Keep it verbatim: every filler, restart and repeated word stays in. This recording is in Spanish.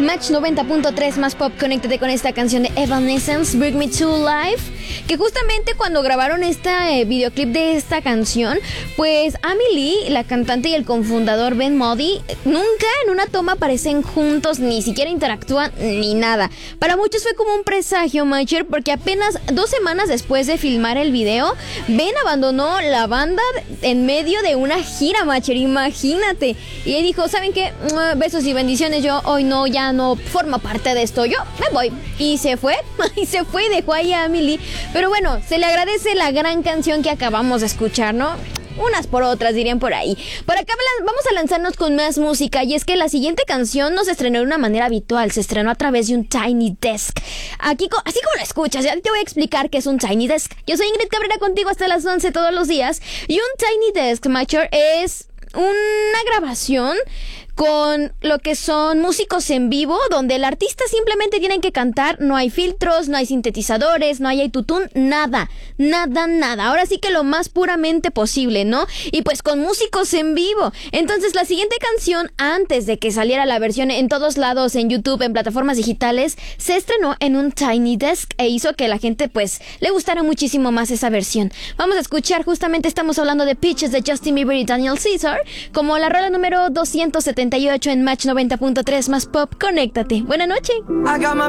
Match noventa punto tres más pop, conéctate con esta canción de Evanescence, Bring Me to Life, que justamente cuando grabaron este eh, videoclip de esta canción, pues Amy Lee, la cantante, y el cofundador Ben Moody nunca en una toma aparecen juntos, ni siquiera interactúan ni nada. Para muchos fue como un presagio, Macher, porque apenas dos semanas después de filmar el video, Ben abandonó la banda en medio de una gira, Macher, imagínate. Y él dijo, ¿saben qué? Besos y bendiciones, yo hoy no, ya no formo parte de esto, yo me voy. Y se fue, y se fue y dejó ahí a Amy Lee. Pero bueno, se le agradece la gran canción que acabamos de escuchar, ¿no? Unas por otras, dirían por ahí. Por acá vamos a lanzarnos con más música. Y es que la siguiente canción no se estrenó de una manera habitual. Se estrenó a través de un Tiny Desk. Aquí, así como lo escuchas, ya te voy a explicar qué es un Tiny Desk. Yo soy Ingrid Cabrera, contigo hasta las once todos los días. Y un Tiny Desk, Macher, es una grabación con lo que son músicos en vivo, donde el artista simplemente tiene que cantar, no hay filtros, no hay sintetizadores, no hay autotune, nada, nada, nada. Ahora sí que lo más puramente posible, ¿no? Y pues con músicos en vivo. Entonces la siguiente canción, antes de que saliera la versión en todos lados, en YouTube, en plataformas digitales, se estrenó en un Tiny Desk e hizo que la gente pues le gustara muchísimo más esa versión. Vamos a escuchar, justamente estamos hablando de Peaches de Justin Bieber y Daniel Caesar, como la rola número doscientos setenta y ocho en Match noventa punto tres más pop, conéctate. Buena noche. I got my